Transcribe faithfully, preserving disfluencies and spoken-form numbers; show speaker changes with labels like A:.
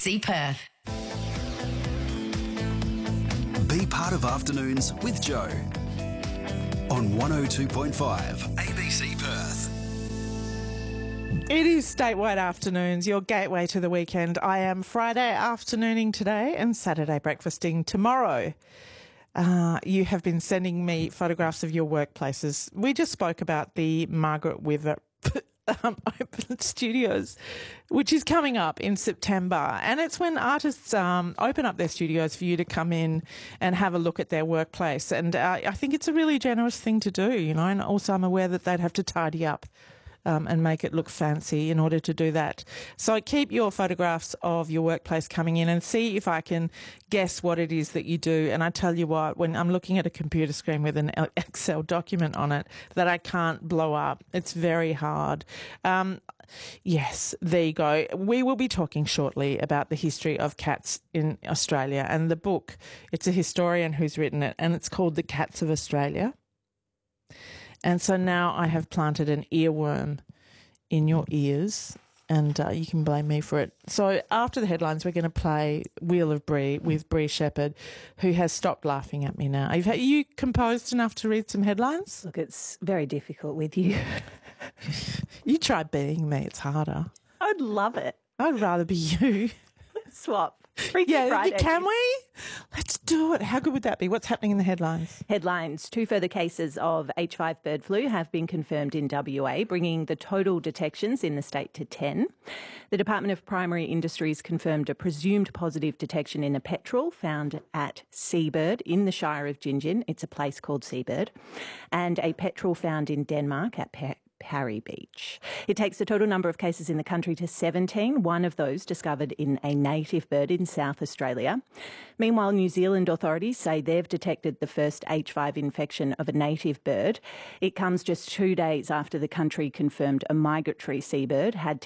A: C Perth.
B: Be part of Afternoons with Joe on one oh two point five A B C Perth.
C: It is Statewide Afternoons, your gateway to the weekend. I am Friday afternooning today and Saturday breakfasting tomorrow. Uh, you have been sending me photographs of your workplaces. We just spoke about the Margaret Weather um, Open Studios, which is coming up in September. And it's when artists um, open up their studios for you to come in and have a look at their workplace. And uh, I think it's a really generous thing to do, you know, and also I'm aware that they'd have to tidy up Um, and make it look fancy in order to do that. So keep your photographs of your workplace coming in and see if I can guess what it is that you do. And I tell you what, when I'm looking at a computer screen with an Excel document on it that I can't blow up, it's very hard. Um, yes, there you go. We will be talking shortly about the history of cats in Australia and the book. It's a historian who's written it and it's called The Cats of Australia. And so now I have planted an earworm in your ears and uh, you can blame me for it. So after the headlines, we're going to play Wheel of Brie with Brie Shepherd, who has stopped laughing at me now. Are you composed enough to read some headlines?
D: Look, it's very difficult with you.
C: You try being me. It's harder.
D: I'd love it.
C: I'd rather be you.
D: Swap. Freaky
C: Yeah,
D: Friday.
C: can we? Let's do it. How good would that be? What's happening in the headlines?
D: Headlines. Two further cases of H five bird flu have been confirmed in W A, bringing the total detections in the state to ten. The Department of Primary Industries confirmed a presumed positive detection in a petrel found at Seabird in the Shire of Gingin. It's a place called Seabird. And a petrel found in Denmark at Pe- Parry Beach. It takes the total number of cases in the country to seventeen, one of those discovered in a native bird in South Australia. Meanwhile, New Zealand authorities say they've detected the first H five infection of a native bird. It comes just two days after the country confirmed a migratory seabird had